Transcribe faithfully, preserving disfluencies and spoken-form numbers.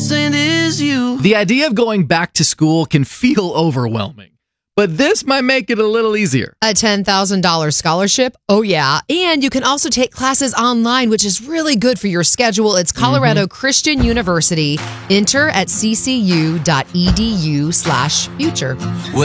innocent as you. The idea of going back to school can feel overwhelming, but this might make it a little easier. A ten thousand dollars scholarship. Oh, yeah. And you can also take classes online, which is really good for your schedule. It's Colorado mm-hmm. Christian University. Enter at ccu.edu slash future.